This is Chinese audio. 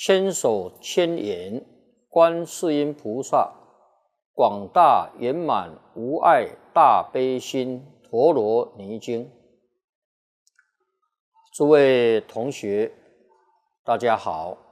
千手千眼观世音菩萨，广大圆满无碍大悲心陀罗尼经。诸位同学，大家好，